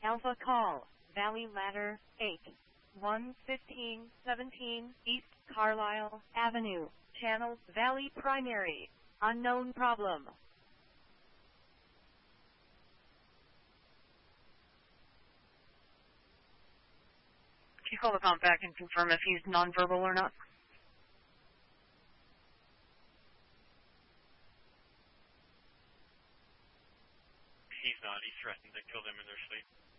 Alpha call, Valley Ladder, 8, 11517 East Carlisle Avenue, Channel Valley Primary, unknown problem. Can you call the comp back and confirm if he's nonverbal or not? He's not. He's threatened to kill them in their sleep.